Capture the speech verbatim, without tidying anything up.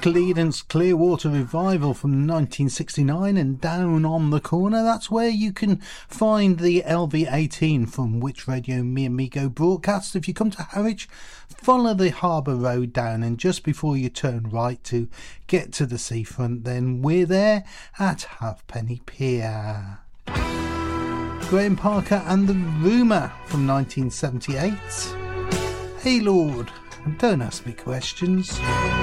Cleedence Clearwater Revival from nineteen sixty-nine, and Down on the Corner, that's where you can find the L V eighteen from which Radio Mi Amigo broadcast. If you come to Harwich, follow the Harbour Road down, and just before you turn right to get to the seafront, then we're there at Halfpenny Pier. Graham Parker and the Rumour from nineteen seventy-eight. Hey Lord, don't ask me questions.